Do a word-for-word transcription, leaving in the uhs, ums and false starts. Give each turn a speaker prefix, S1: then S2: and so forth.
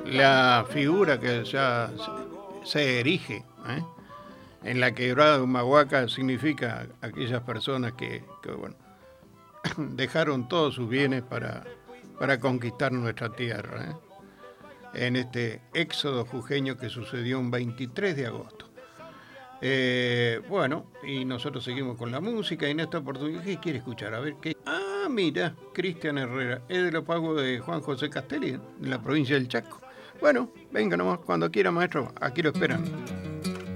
S1: la figura que ya se erige, ¿eh? En la quebrada de Humahuaca significa aquellas personas que, que bueno, dejaron todos sus bienes para, para conquistar nuestra tierra, ¿eh? En este éxodo jujeño que sucedió un veintitrés de agosto. Eh, bueno, y nosotros seguimos con la música y en esta oportunidad, ¿qué quiere escuchar? A ver, ¿qué? Ah, mira, Cristian Herrera, es de los pagos de Juan José Castelli, en la provincia del Chaco. Bueno, venga nomás, cuando quiera, maestro, aquí lo esperan.